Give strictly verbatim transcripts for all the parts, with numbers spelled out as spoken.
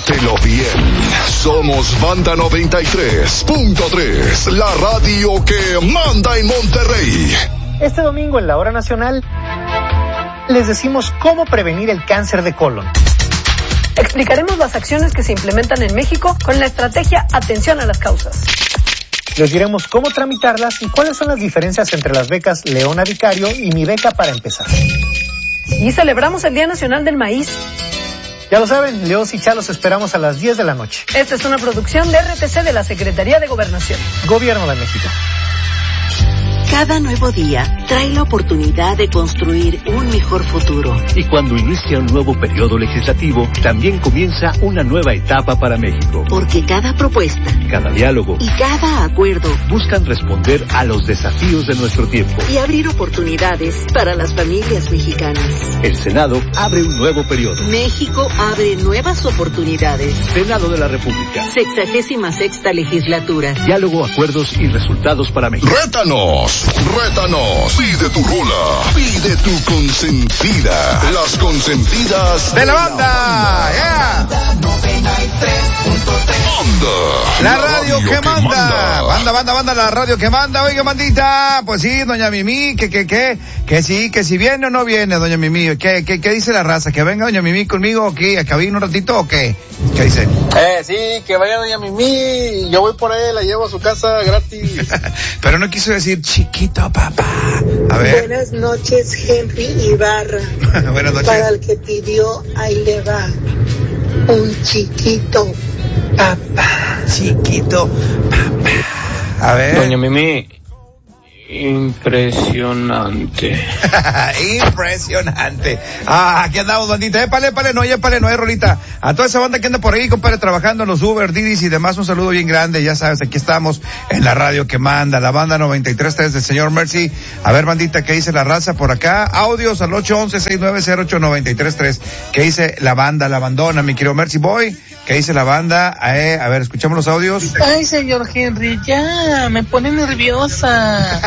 Pásatelo bien. Somos Banda noventa y tres punto tres, la radio que manda en Monterrey. Este domingo en la Hora Nacional les decimos cómo prevenir el cáncer de colon. Explicaremos las acciones que se implementan en México con la estrategia Atención a las Causas. Les diremos cómo tramitarlas y cuáles son las diferencias entre las becas Leona Vicario y Mi Beca para Empezar. Y celebramos el Día Nacional del Maíz. Ya lo saben, Leos y Chalos esperamos a las diez de la noche. Esta es una producción de R T C de la Secretaría de Gobernación. Gobierno de México. Cada nuevo día trae la oportunidad de construir un mejor futuro. Y cuando inicia un nuevo periodo legislativo, también comienza una nueva etapa para México. Porque cada propuesta, cada diálogo y cada acuerdo buscan responder a los desafíos de nuestro tiempo y abrir oportunidades para las familias mexicanas. El Senado abre un nuevo periodo. México abre nuevas oportunidades. Senado de la República. Sexagésima sexta legislatura. Diálogo, acuerdos y resultados para México. ¡Rétanos! ¡Rétanos! Pide tu rola, pide tu consentida. Las consentidas de la banda. Yeah. Banda. La radio que manda. Banda, banda, banda, la radio que manda. Oiga, bandita, pues sí, doña Mimi, que, que, que, que sí, que si viene o no viene, doña Mimi. ¿Qué, qué, qué dice la raza? ¿Que venga doña Mimi conmigo o qué? ¿A cabina un ratito o qué? ¿Qué dice? Eh, sí, que vaya doña Mimi. Yo voy por ahí, la llevo a su casa gratis. Pero no quiso decir chiquito, papá. A ver. Buenas noches, Henry Ibarra. Buenas noches. Para el que pidió, ahí le va. Un chiquito, papá. Chiquito, papá. A ver. Doña Mimi, impresionante. Impresionante. Ah, aquí andamos, bandita. Épale, épale, no, épale, no hay rolita. A toda esa banda que anda por ahí, compadre, trabajando en los Uber, Didis y demás, un saludo bien grande. Ya sabes, aquí estamos en la radio que manda, la banda noventa y tres punto tres del señor Mercy. A ver, bandita, ¿qué dice la raza por acá? Audios al ocho once, seis nueve cero ocho, nueve tres tres. ¿Qué dice la banda, la bandona, mi querido Mercy Boy? ¿Qué dice la banda? Eh, a ver, escuchamos los audios. Ay, señor Henry, ya, me pone nerviosa.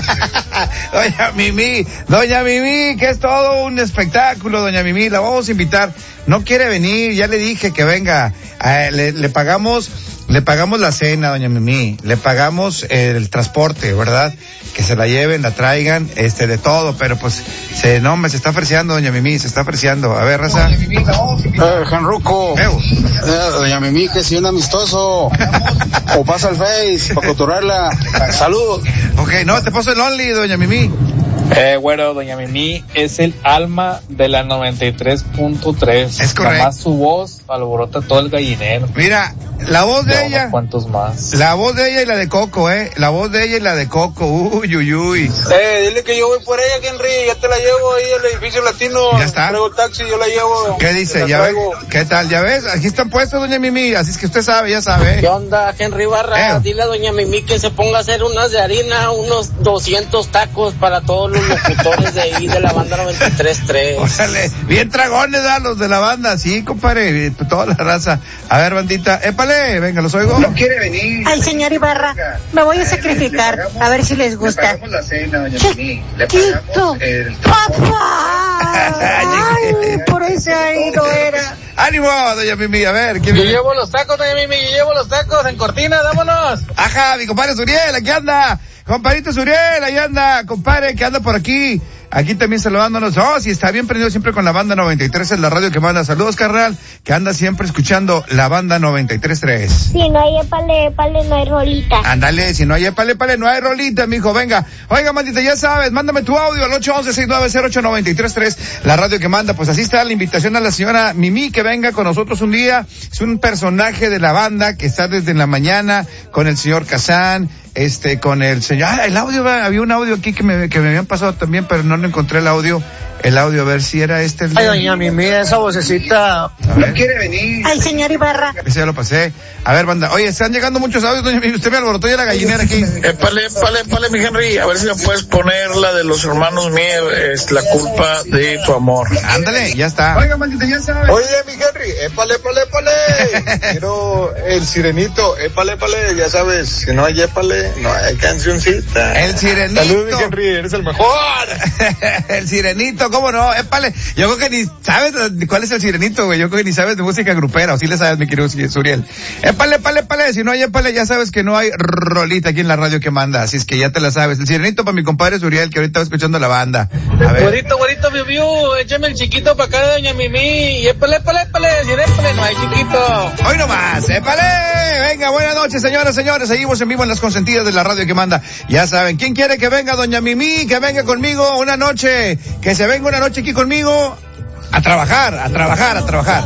Doña Mimi, doña Mimi, que es todo un espectáculo, doña Mimi, la vamos a invitar. No quiere venir, ya le dije que venga. Eh, le, le pagamos, le pagamos la cena, doña Mimi, le pagamos el transporte, ¿verdad? Que se la lleven, la traigan, este, de todo, pero pues, se, no, me se está ofreciendo, doña Mimi, se está ofreciendo. A ver, raza. Eh, Janruco. Eh, doña Mimi, que si un amistoso. O pasa el Face, para cotorrarla. Saludos. Ok, no, te paso el Only, doña Mimi. Eh, bueno, doña Mimi es el alma de la noventa y tres punto tres. Es correcto. Además su voz alborota todo el gallinero. Mira, la voz de no, ella. ¿Cuántos más? La voz de ella y la de Coco, eh. La voz de ella y la de Coco. Uy, uy, uy. Eh, dile que yo voy por ella, Henry. Ya te la llevo ahí al edificio latino. Ya está. Traigo el taxi, yo la llevo. ¿Qué dice? ¿Ya ves? ¿Qué tal? ¿Ya ves? Aquí están puestos, doña Mimi. Así es que usted sabe, ya sabe. ¿Qué onda, Henry Barra? Eh. Dile a doña Mimi que se ponga a hacer unas de harina, unos doscientos tacos para todos los locutores de ahí de la banda noventa y tres punto tres. Órale, bien dragones, da los de la banda, sí, compadre, toda la raza. A ver, bandita, épale, venga, los oigo. No quiere venir. Ay, señor Ibarra, me voy a sacrificar, a ver si les gusta. Le pagamos la cena, doña Mimi. Le Chiquito, pagamos el... papá. Ay, por eso ahí no era. ¡Ánimo, doña Mimi! A ver, ¿quién Yo viene? llevo los tacos, doña Mimi, yo llevo los tacos en Cortina, vámonos. Ajá, mi compadre Suriel, aquí anda. Compadrito Suriel, ahí anda, compadre, que anda por aquí. Aquí también saludándonos. Oh, sí, está bien prendido siempre con la banda noventa y tres, es la radio que manda. Saludos, carnal, que anda siempre escuchando la banda noventa y tres punto tres. Si no hay épale, épale, no hay rolita. Ándale, si no hay épale, épale, no hay rolita, mijo, venga. Oiga, mandita, ya sabes, mándame tu audio al ocho once, seis nueve cero ocho, nueve tres tres, la radio que manda. Pues así está la invitación a la señora Mimi que venga con nosotros un día. Es un personaje de la banda que está desde la mañana con el señor Kazán, este, con el señor, ah, el audio, había un audio aquí que me, que me habían pasado también, pero no, no encontré el audio, el audio, a ver si era este. El Ay, doña Mimi, esa vocecita. No quiere venir. Ay, señor Ibarra. Ese ya lo pasé. A ver, banda, oye, están llegando muchos audios, doña Mimi, usted me alborotó ya la gallinera aquí. Épale, épale, épale, mi Henry, a ver si me puedes poner la de los hermanos Mier, es la culpa de tu amor. Ándale, ya está. Oiga, maldita, ya sabes. Oye, mi Henry, épale, épale, épale. Quiero el sirenito, épale, épale, ya sabes, si no hay épale, no hay cancioncita. El sirenito. Saludos, mi Henry, eres el mejor. El sirenito, cómo no, épale. Yo creo que ni sabes cuál es el sirenito, güey. Yo creo que ni sabes de música grupera, o sí le sabes, mi querido Suriel. Épale, épale, épale. Si no hay épale, ya sabes que no hay rolita aquí en la radio que manda. Así es que ya te la sabes. El sirenito para mi compadre Suriel, que ahorita va escuchando la banda. A ver. Güerito, güerito, viu, viu, échame el chiquito para acá de doña Mimi. Y épale, épale, épale, si épale, no hay chiquito. Hoy nomás, épale. Venga, buenas noches, señoras, señores. Seguimos en vivo en las consentidas de la radio que manda. Ya saben, ¿quién quiere que venga doña Mimi? Que venga conmigo una noche. Que se venga una noche aquí conmigo a trabajar, a trabajar, a trabajar.